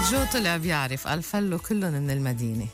جو طلع بيعرف، قال فلوا كلهم من المدينة.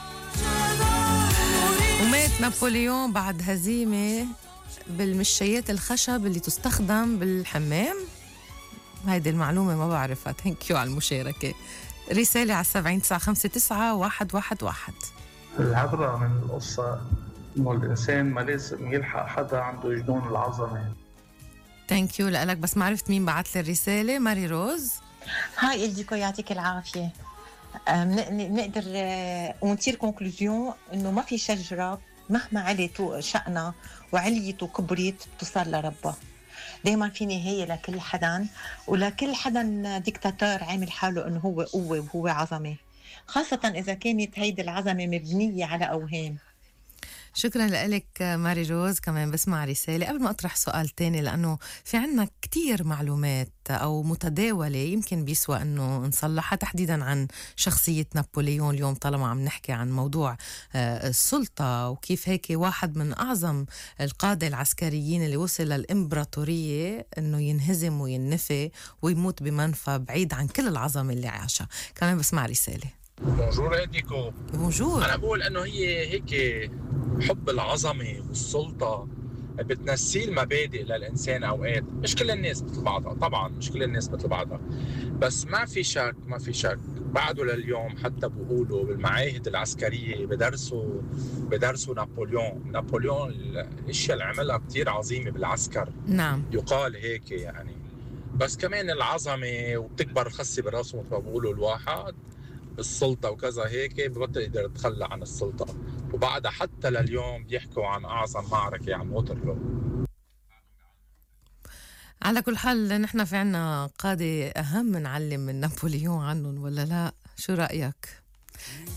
ومات نابليون بعد هزيمة بالمشيات الخشب اللي تستخدم بالحمام. هيدي المعلومة ما بعرفها. ثانك يو على المشاركة. رسالة على 70959 العبرة من القصة إنه الإنسان ما لازم يلحق حدا عنده جنون العظمة. ثانك يو لك. بس ما عرفت مين بعت لي الرسالة. ماري روز. هاي إلديكو يعطيك العافية. نقدر ونطير كونكلوزيون إنه ما في شجرة مهما عليت شأنها وعليت وكبرت بتوصل لربها. دايما في نهاية لكل حدا، ولكل حدا ديكتاتور عامل حاله إنه هو قوة وهو عظمة، خاصة إذا كانت هيدي العظمة مبنية على أوهام. شكرا لك ماري روز. كمان بسمع رسالة قبل ما أطرح سؤال تاني، لأنه في عنا كتير معلومات أو متداولة يمكن بيسوى أنه نصلحها، تحديدا عن شخصية نابليون اليوم طالما عم نحكي عن موضوع السلطة، وكيف هيك واحد من أعظم القادة العسكريين اللي وصل للإمبراطورية أنه ينهزم وينفي ويموت بمنفى بعيد عن كل العظمة اللي عاشها. كمان بسمع رسالة. بونجور إديكو. بونجور. أنا بقول إنه هي هيك حب العظمة والسلطة بتنسي المبادئ للإنسان أوقات. مش كل الناس مثل بعضها طبعا، مش كل الناس مثل بعضها، بس ما في شك بعده لليوم حتى بقولوا بالمعاهد العسكرية بدرسوا نابليون الاشياء اللي عملها كتير عظيمة بالعسكر. نعم. يقال هيك يعني. بس كمان العظمة وبتكبر الخسة براسه مثل ما بقولوا الواحد، السلطة وكذا هيك ببطل يقدر يتخلى عن السلطة، وبعدها حتى لليوم بيحكوا عن أعظم معركة عن ووترلو. على كل حال نحن في عنا قادة أهم نعلم من نابليون عنهم ولا لا؟ شو رأيك؟